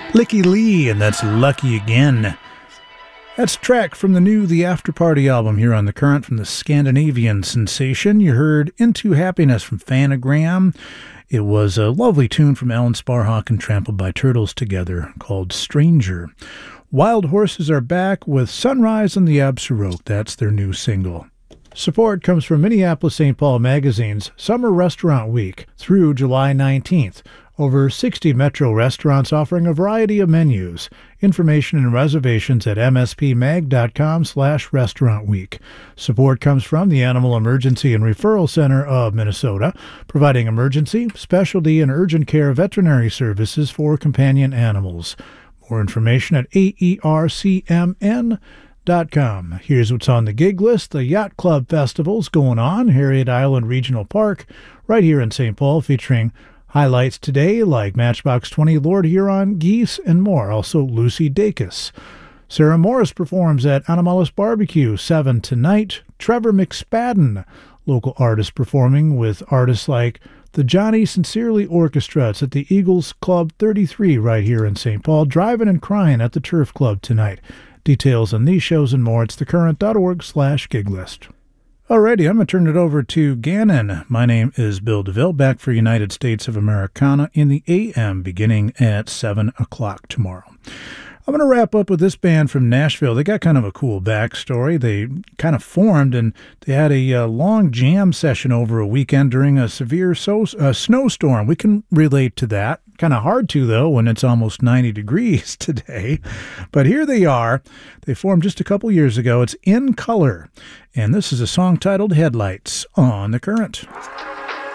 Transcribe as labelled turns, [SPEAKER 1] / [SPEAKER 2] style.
[SPEAKER 1] Licky Lee, and that's Lucky Again. That's a track from the new The After Party album here on The Current from the Scandinavian sensation. You heard Into Happiness from Phanogram. It was a lovely tune from Alan Sparhawk and Trampled by Turtles together called Stranger. Wild Horses are back with Sunrise and the Absaroke. That's their new single. Support comes from Minneapolis St. Paul Magazine's Summer Restaurant Week through July 19th. Over 60 Metro restaurants offering a variety of menus. Information and reservations at mspmag.com/restaurantweek. Support comes from the Animal Emergency and Referral Center of Minnesota, providing emergency, specialty, and urgent care veterinary services for companion animals. More information at aercmn.com. Here's what's on the gig list. The Yacht Club Festival's going on, Harriet Island Regional Park, right here in St. Paul, featuring highlights today like Matchbox 20, Lord Huron, Geese, and more. Also Lucy Dacus. Sarah Morris performs at Animalis Barbecue 7 tonight. Trevor McSpadden, local artist, performing with artists like the Johnny Sincerely Orchestra. It's at the Eagles Club 33 right here in St. Paul. Driving and Crying at the Turf Club tonight. Details on these shows and more. It's thecurrent.org/gig list. Alrighty, I'm going to turn it over to Gannon. My name is Bill DeVille, back for United States of Americana in the AM, beginning at 7 o'clock tomorrow. I'm going to wrap up with this band from Nashville. They got kind of a cool backstory. They kind of formed, and they had a long jam session over a weekend during a severe snowstorm. We can relate to that. Kind of hard to, though, when it's almost 90 degrees today. But here they are. They formed just a couple years ago. It's In Color, and this is a song titled Headlights on The Current.